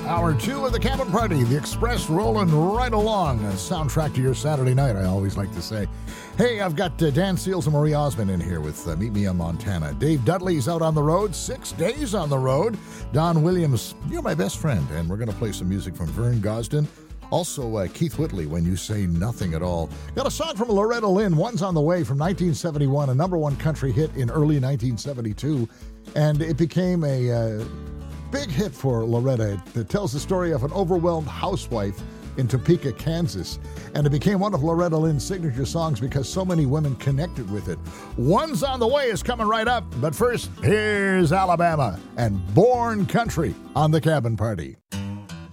Hour 2 of the Cabin Party, the Express rolling right along. A soundtrack to your Saturday night, I always like to say. Hey, I've got Dan Seals and Marie Osmond in here with Meet Me in Montana. Dave Dudley's out on the road, 6 days on the road. Don Williams, you're my best friend, and we're going to play some music from Vern Gosdin. Also, Keith Whitley, When You Say Nothing at All. Got a song from Loretta Lynn, One's on the Way, from 1971, a number one country hit in early 1972. And it became a big hit for Loretta. It tells the story of an overwhelmed housewife in Topeka, Kansas. And it became one of Loretta Lynn's signature songs because so many women connected with it. One's on the Way is coming right up. But first, here's Alabama and Born Country on the Cabin Party.